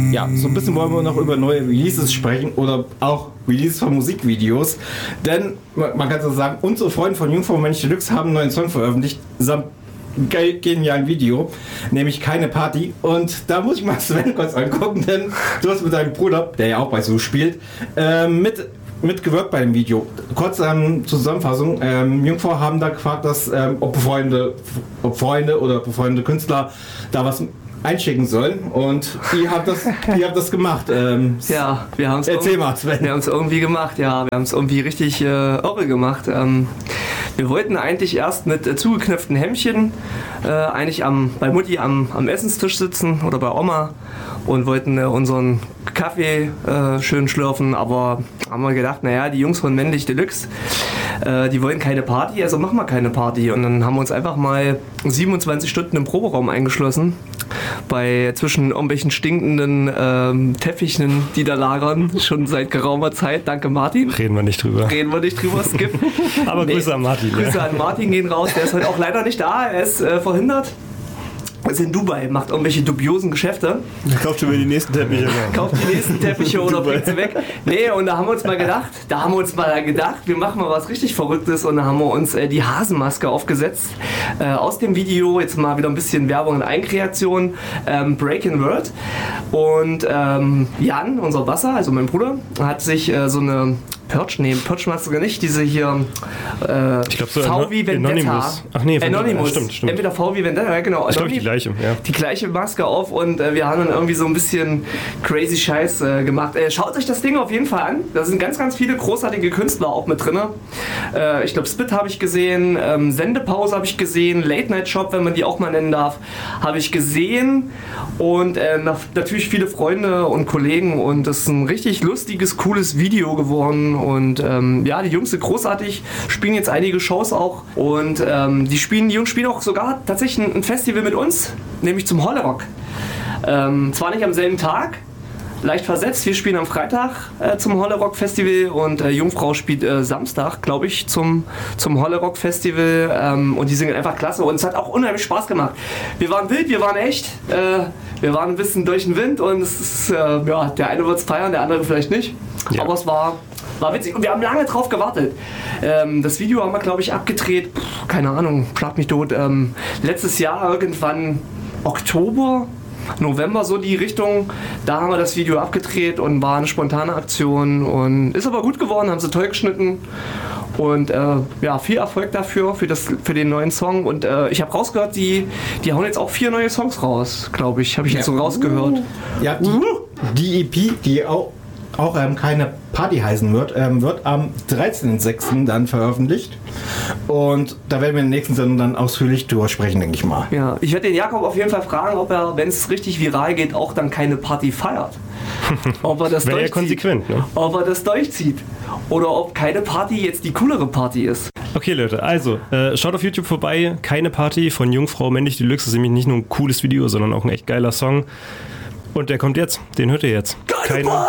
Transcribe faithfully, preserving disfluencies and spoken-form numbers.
ja, so ein bisschen wollen wir noch über neue Releases sprechen oder auch Releases von Musikvideos. Denn man kann so sagen, unsere Freunde von Jungfrau Männlich Deluxe haben einen neuen Song veröffentlicht, samt ge- genialen Video, nämlich Keine Party. Und da muss ich mal Sven kurz angucken, denn du hast mit deinem Bruder, der ja auch bei So spielt, äh, mit mitgewirkt bei dem Video. Kurz ähm, zur Zusammenfassung. Ähm, Jungfrau haben da gefragt, dass ähm, ob Freunde, ob Freunde oder befreundete Künstler da was einschicken sollen und ihr habt das, ihr habt das gemacht. Ähm, ja, wir haben es Erzähl mal, Sven. Wir haben es irgendwie gemacht, ja. Wir haben es irgendwie richtig äh, irre gemacht. Ähm, wir wollten eigentlich erst mit äh, zugeknöpften Hemdchen äh, eigentlich am, bei Mutti am, am Essenstisch sitzen oder bei Oma und wollten äh, unseren Kaffee äh, schön schlürfen, aber haben wir gedacht, naja, die Jungs von Männlich Deluxe, äh, die wollen keine Party, also machen wir keine Party. Und dann haben wir uns einfach mal siebenundzwanzig Stunden im Proberaum eingeschlossen, bei zwischen irgendwelchen stinkenden ähm, Teppichen, die da lagern, schon seit geraumer Zeit. Danke Martin. Reden wir nicht drüber. Reden wir nicht drüber, Skip. Aber nee, Grüße an Martin. Grüße ja. an Martin gehen raus, der ist heute auch leider nicht da, er ist äh, verhindert. Ist in Dubai, macht irgendwelche dubiosen Geschäfte. Kauft mir die nächsten Teppiche. Kauft die nächsten Teppiche oder bringt sie weg. Nee, und da haben wir uns mal gedacht, da haben wir uns mal gedacht, wir machen mal was richtig Verrücktes und da haben wir uns äh, die Hasenmaske aufgesetzt. Äh, aus dem Video, jetzt mal wieder ein bisschen Werbung und Eigenkreation, ähm, Breaking World. Und ähm, Jan, unser Wasser, also mein Bruder, hat sich äh, so eine Perch, nee, Perch-Maske nicht, diese hier äh, ich glaub, so V wie Vendetta. Anonymous. Ach nee, Anonymous. Ja, stimmt, stimmt. Entweder V wie Vendetta, ja genau. Ich glaube die gleiche, ja. Die gleiche Maske auf und äh, wir haben dann irgendwie so ein bisschen crazy Scheiß äh, gemacht. Äh, schaut euch das Ding auf jeden Fall an. Da sind ganz, ganz viele großartige Künstler auch mit drin. Äh, ich glaube Spit habe ich gesehen, ähm, Sendepause habe ich gesehen, Late Night Shop, wenn man die auch mal nennen darf, habe ich gesehen und äh, natürlich viele Freunde und Kollegen und das ist ein richtig lustiges, cooles Video geworden. Und ähm, ja, die Jungs sind großartig, spielen jetzt einige Shows auch und ähm, die, spielen, die Jungs spielen auch sogar tatsächlich ein, ein Festival mit uns, nämlich zum Hollerock. Ähm, zwar nicht am selben Tag, leicht versetzt, wir spielen am Freitag äh, zum Hollerock Festival und äh, Jungfrau spielt äh, Samstag, glaube ich, zum, zum Hollerock Festival ähm, und die singen einfach klasse und es hat auch unheimlich Spaß gemacht. Wir waren wild, wir waren echt, äh, wir waren ein bisschen durch den Wind und es ist, äh, ja, der eine wird es feiern, der andere vielleicht nicht, ja. Aber es war War witzig und wir haben lange drauf gewartet. Ähm, das Video haben wir, glaube ich, abgedreht, pff, keine Ahnung, schlag mich tot, ähm, letztes Jahr irgendwann Oktober, November so die Richtung, da haben wir das Video abgedreht und war eine spontane Aktion und ist aber gut geworden, haben sie toll geschnitten und äh, ja, viel Erfolg dafür, für, das, für den neuen Song und äh, ich habe rausgehört, die, die hauen jetzt auch vier neue Songs raus, glaube ich, habe ich jetzt so rausgehört. Ja, die, die E P, die auch auch ähm, keine Party heißen wird, ähm, wird am dreizehnten sechsten dann veröffentlicht und da werden wir in der nächsten Sendung dann ausführlich drüber sprechen, denke ich mal. Ja, ich werde den Jakob auf jeden Fall fragen, ob er, wenn es richtig viral geht, auch dann keine Party feiert. Ob er das Wäre ja durchzieht. konsequent, ne? Ob er das durchzieht. Oder ob keine Party jetzt die coolere Party ist. Okay Leute, also äh, schaut auf YouTube vorbei, Keine Party von Jungfrau Männlich Deluxe, das ist nämlich nicht nur ein cooles Video, sondern auch ein echt geiler Song. Und der kommt jetzt, den hört ihr jetzt. Keine, Keine